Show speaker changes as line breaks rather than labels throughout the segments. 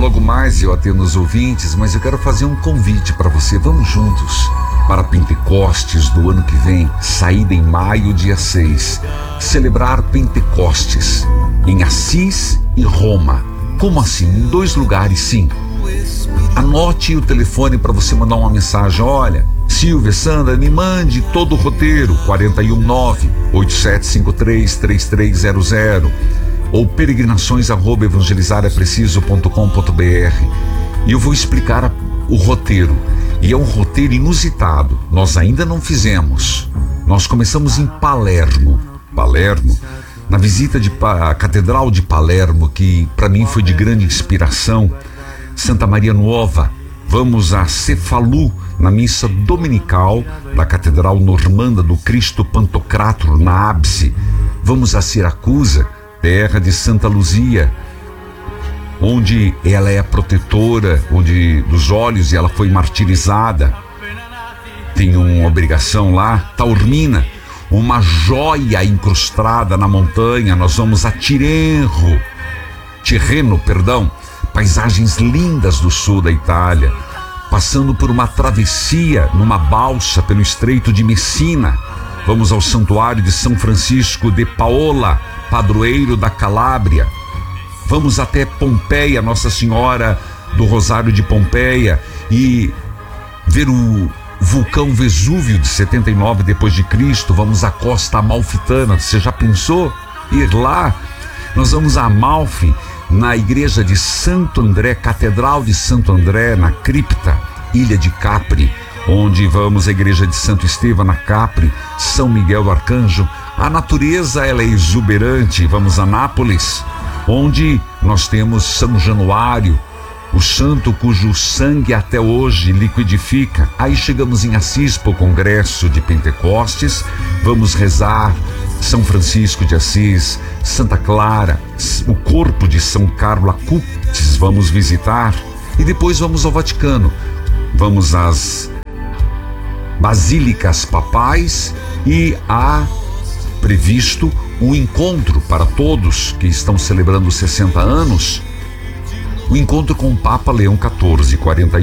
Logo mais eu atendo os ouvintes, mas eu quero fazer um convite para você. Vamos juntos para Pentecostes do ano que vem, saída em maio, dia 6. Celebrar Pentecostes em Assis e Roma. Como assim? Em 2 lugares, sim. Anote o telefone para você mandar uma mensagem. Olha, Silvia, Sandra, me mande todo o roteiro. 419-8753-3300 ou peregrinações@evangelizarapreciso.com.br. E eu vou explicar o roteiro. E é um roteiro inusitado. Nós ainda não fizemos. Nós começamos em Palermo, na visita à Catedral de Palermo, que para mim foi de grande inspiração. Santa Maria Nuova. Vamos a Cefalu, na missa dominical da Catedral Normanda do Cristo Pantocrátor, na ápice. Vamos a Siracusa, terra de Santa Luzia, onde ela é a protetora dos olhos e ela foi martirizada. Tem uma obrigação lá. Taormina, uma joia incrustada na montanha. Nós vamos a Tirreno, paisagens lindas do sul da Itália, passando por uma travessia numa balsa pelo Estreito de Messina. Vamos ao Santuário de São Francisco de Paola, padroeiro da Calábria. Vamos até Pompeia, Nossa Senhora do Rosário de Pompeia, e ver o vulcão Vesúvio de 79 depois de Cristo. Vamos à Costa Amalfitana. Você já pensou ir lá? Nós vamos a Amalfi, na igreja de Santo André, Catedral de Santo André, na cripta, Ilha de Capri, onde vamos à igreja de Santo Estevão na Capri, São Miguel do Arcanjo. A natureza, ela é exuberante. Vamos a Nápoles, onde nós temos São Januário, o santo cujo sangue até hoje liquidifica. Aí chegamos em Assis para o congresso de Pentecostes. Vamos rezar São Francisco de Assis, Santa Clara, o corpo de São Carlo Acutis vamos visitar, e depois vamos ao Vaticano. Vamos às basílicas papais, e há previsto um encontro para todos que estão celebrando 60 anos, o encontro com o Papa Leão XIV.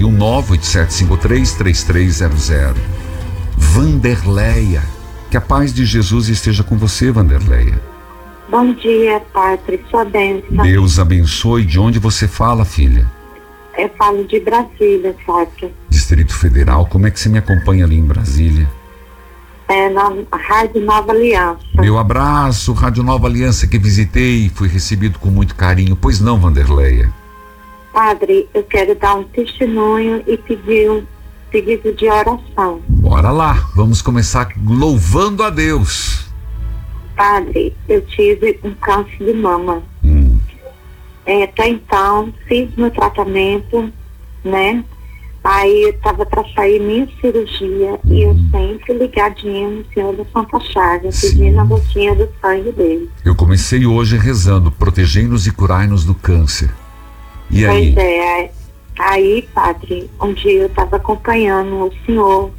419-8753-3300. Vanderleia, que a paz de Jesus esteja com você, Vanderleia.
Bom dia, Padre, sua bênção.
Deus abençoe. De onde você fala, filha?
Eu falo de Brasília, Padre.
Distrito Federal. Como é que você me acompanha ali em Brasília?
Na Rádio Nova Aliança.
Meu abraço, Rádio Nova Aliança, que visitei e fui recebido com muito carinho. Pois não, Vanderleia?
Padre, eu quero dar um testemunho e pedir um pedido de oração.
Bora lá, vamos começar louvando a Deus.
Padre, eu tive um câncer de mama. Até então, fiz meu tratamento, né? Aí eu estava para sair minha cirurgia e eu sempre ligadinha no Senhor da Santa Chagas, pedindo a gotinha do sangue dele.
Eu comecei hoje rezando: protegei-nos e curai-nos do câncer. E aí?
Pois é. Aí, Padre, um dia eu estava acompanhando o senhor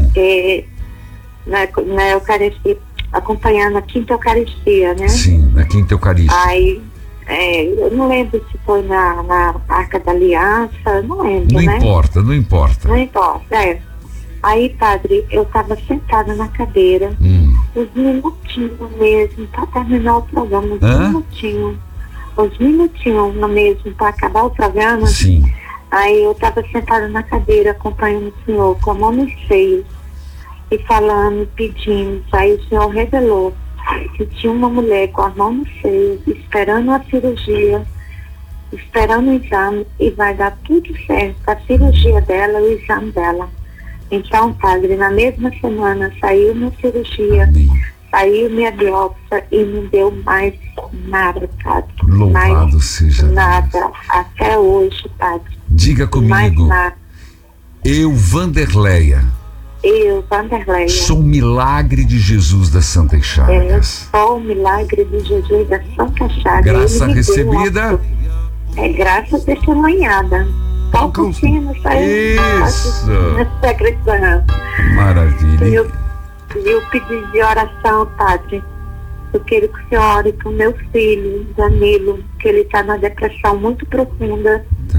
na Eucaristia, acompanhando a Quinta Eucaristia, né?
Sim, na Quinta Eucaristia.
Aí, eu não lembro se foi na Arca da Aliança, não lembro,
não
né?
Não importa.
Não importa. Aí, Padre, eu estava sentada na cadeira, uns minutinhos mesmo, para terminar o programa, uns minutinhos mesmo, para acabar o programa.
Sim.
Aí eu estava sentada na cadeira, acompanhando o senhor, com a mão nos seios, e falando, pedindo. Aí o senhor revelou que tinha uma mulher com a mão nos seios, esperando a cirurgia, esperando o exame, e vai dar tudo certo, a cirurgia dela, o exame dela. Então, Padre, na mesma semana saiu minha cirurgia, saiu minha biópsia e não deu mais nada, Padre.
Louvado seja
nada, até hoje, Padre.
Diga comigo, eu, Vanderleia, sou um milagre de Jesus das Santas Chagas.
Sou um milagre de Jesus das Santas Chagas.
Graça recebida.
Graça testemunhada. Só um pouquinho, não saiu.
Isso.
Maravilha. E eu pedi de oração, Padre. Eu quero que o senhor ore para o meu filho, Danilo, que ele está numa depressão muito profunda.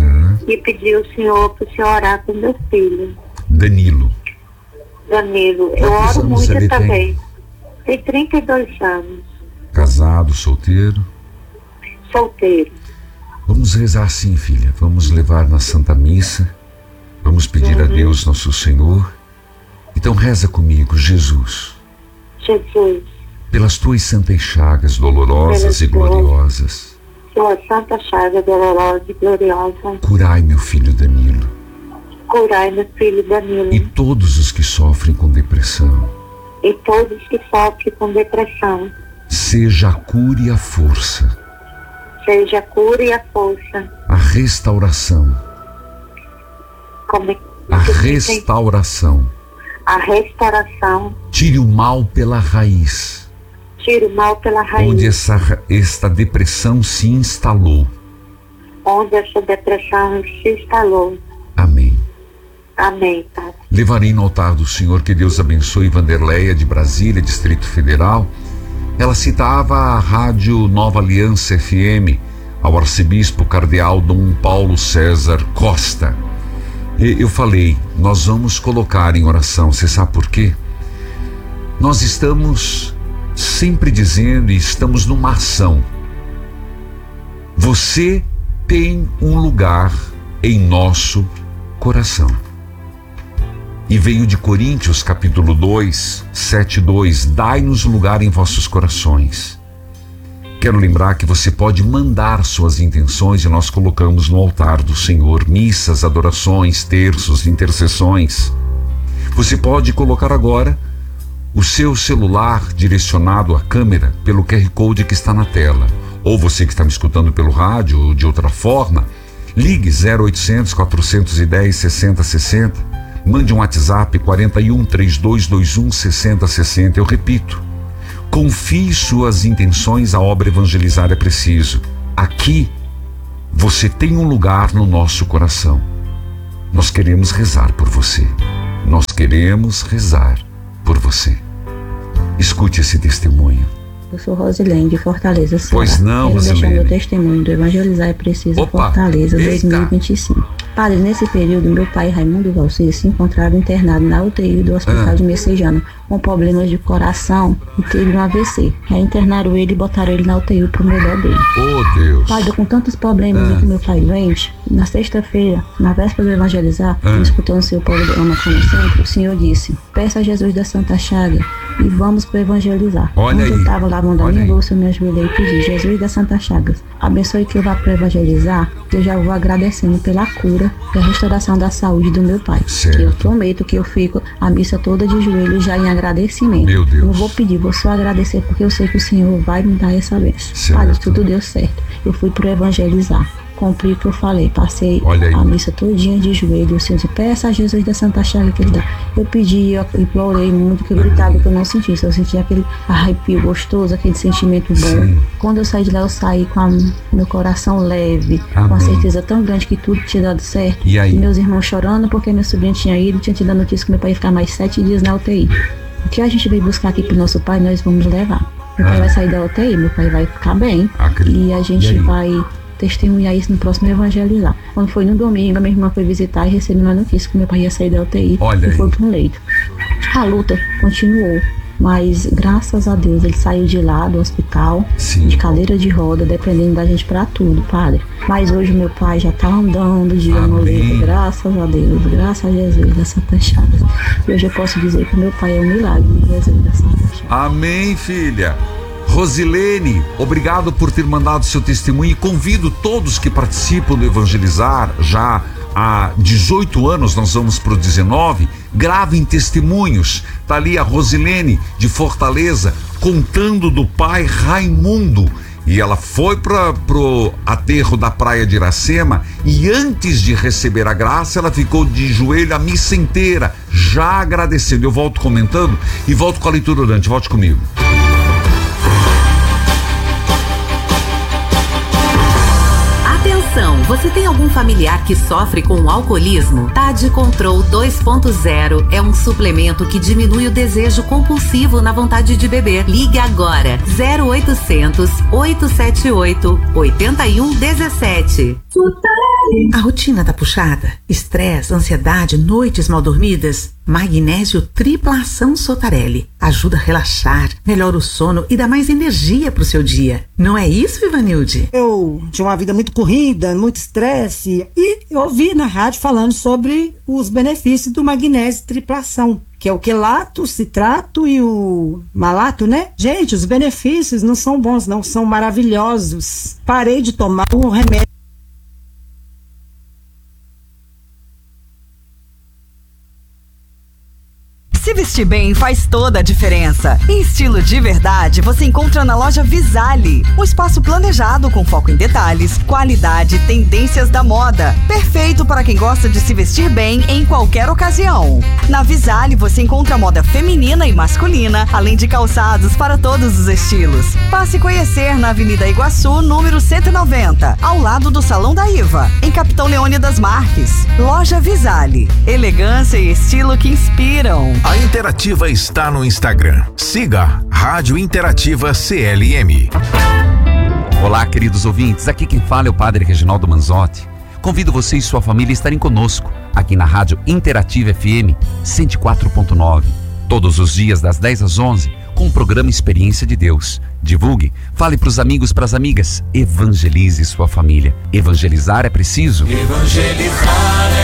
e pedir ao Senhor para o Senhor orar com meu filho.
Danilo.
Eu
Quantos
oro
anos ele
muito também. Tem 32 anos.
Casado, solteiro?
Solteiro.
Vamos rezar sim, filha. Vamos levar na Santa Missa. Vamos pedir a Deus, nosso Senhor. Então reza comigo, Jesus.
Jesus.
Pelas tuas santas chagas dolorosas e gloriosas.
Sua santa chaga dolorosa e gloriosa.
Curai meu filho Danilo.
Curai meu filho Danilo.
E todos os que sofrem com depressão.
E todos que sofrem com depressão.
Seja a cura e a força.
Seja a cura e a força.
A restauração. A restauração.
A restauração.
Tire o mal pela raiz.
Tire o mal pela raiz.
Onde esta depressão se instalou.
Onde essa depressão se instalou.
Amém.
Amém, Pai.
Levarei no altar do Senhor, que Deus abençoe Vanderleia de Brasília, Distrito Federal. Ela citava a Rádio Nova Aliança FM, ao arcebispo cardeal Dom Paulo César Costa. E eu falei, nós vamos colocar em oração. Você sabe por quê? Nós estamos sempre dizendo e estamos numa ação. Você tem um lugar em nosso coração. E veio de Coríntios capítulo 2, 7:2, dai-nos lugar em vossos corações. Quero lembrar que você pode mandar suas intenções e nós colocamos no altar do Senhor missas, adorações, terços, intercessões. Você pode colocar agora o seu celular direcionado à câmera pelo QR Code que está na tela. Ou você que está me escutando pelo rádio ou de outra forma, ligue 0800 410 6060. Mande um WhatsApp 41 3221 6060. Eu repito, confie suas intenções, a obra evangelizar é preciso. Aqui, você tem um lugar no nosso coração. Nós queremos rezar por você. Nós queremos rezar por você. Escute esse testemunho.
Eu sou Rosilene, de Fortaleza, Ceará.
Pois não,
Quero deixar
Rosilene.
meu testemunho do Evangelizar é Preciso.
Opa,
Fortaleza,
eita.
2025. Padre, nesse período, meu pai, Raimundo Valcir, se encontrava internado na UTI do Hospital de Messejana, com problemas de coração e teve um AVC. Aí internaram ele e botaram ele na UTI pro melhor dele.
Oh, Deus.
Padre, com tantos problemas com meu pai doente, na sexta-feira, na véspera do Evangelizar, eu escutando o seu programa como sempre, o Senhor disse, peça a Jesus da Santa Chaga e vamos pro Evangelizar.
Olha
Quando eu
aí.
estava lavando a
Olha
minha
aí.
bolsa, eu me ajoelhei e pedi, Jesus da Santa Chagas, abençoe que eu vá pro Evangelizar, que eu já vou agradecendo pela cura e a restauração da saúde do meu pai.
Certo.
Eu prometo que eu fico a missa toda de joelhos já em agradecimento.
Meu Deus.
Eu não vou pedir, vou só agradecer porque eu sei que o Senhor vai me dar essa bênção.
Certo.
Padre, tudo deu certo. Eu fui pro Evangelizar. Cumpri o que eu falei, passei
Olha aí.
a missa todinha de joelho, o Senhor disse, peça a Jesus da Santa Chaga que ele dá. Eu pedi, eu implorei muito, que eu gritava que eu não sentisse, eu senti aquele arrepio gostoso, aquele sentimento bom.
Sim.
Quando eu saí de lá, eu saí com meu coração leve, com
Amém.
a certeza tão grande que tudo tinha dado certo.
E aí?
meus irmãos chorando porque minha sobrinha tinha ido, tinha tido a notícia que meu pai ia ficar mais 7 dias na UTI. O que a gente veio buscar aqui pro nosso pai, nós vamos levar. Meu pai vai sair da UTI, meu pai vai ficar bem.
Acredito.
E a gente
E aí?
vai testemunhar isso no próximo Evangelizar. Quando foi no domingo, a minha irmã foi visitar e recebeu uma notícia que meu pai ia sair da UTI
Olha
e
aí.
foi para um leito. A luta continuou, mas graças a Deus ele saiu de lá do hospital,
Sim.
de cadeira de roda, dependendo da gente para tudo, padre. Mas hoje meu pai já tá andando de ano
Amém.
novo, graças a Deus, graças a Jesus das Santas Chagas. E hoje eu posso dizer que meu pai é um milagre de Jesus das Santas Chagas.
Amém, filha. Rosilene, obrigado por ter mandado seu testemunho e convido todos que participam do Evangelizar já há 18 anos, nós vamos para o 19, gravem testemunhos. Tá ali a Rosilene de Fortaleza contando do pai Raimundo. E ela foi pro aterro da praia de Iracema e antes de receber a graça, ela ficou de joelho a missa inteira, já agradecendo. Eu volto comentando e volto com a leitura orante. Volte comigo.
Atenção! você tem algum familiar que sofre com o alcoolismo? TAD Control 2.0 é um suplemento que diminui o desejo compulsivo na vontade de beber. Ligue agora, 0800 878 8117.
A rotina tá puxada? Estresse, ansiedade, noites mal dormidas? Magnésio Tripla Ação Sotarelli ajuda a relaxar, melhora o sono e dá mais energia pro seu dia. Não é isso, Ivanilde?
Eu tinha uma vida muito corrida, muito estresse, e eu ouvi na rádio falando sobre os benefícios do magnésio Tripla Ação, que é o quelato, o citrato e o malato, né? Gente, os benefícios não são bons, não, são maravilhosos. Parei de tomar um remédio.
Se vestir bem faz toda a diferença. Em estilo de verdade, você encontra na loja Visale. Um espaço planejado com foco em detalhes, qualidade e tendências da moda. Perfeito para quem gosta de se vestir bem em qualquer ocasião. Na Visale você encontra moda feminina e masculina, além de calçados para todos os estilos. Passe conhecer na Avenida Iguaçu, número 190, ao lado do Salão da Iva, em Capitão Leônidas Marques. Loja Visale. Elegância e estilo que inspiram.
A Interativa está no Instagram. Siga Rádio Interativa CLM.
Olá, queridos ouvintes. Aqui quem fala é o Padre Reginaldo Manzotti. Convido você e sua família a estarem conosco aqui na Rádio Interativa FM 104.9. Todos os dias das 10 às 11, com o programa Experiência de Deus. Divulgue, fale para os amigos, para as amigas. Evangelize sua família. Evangelizar é preciso.
Evangelizar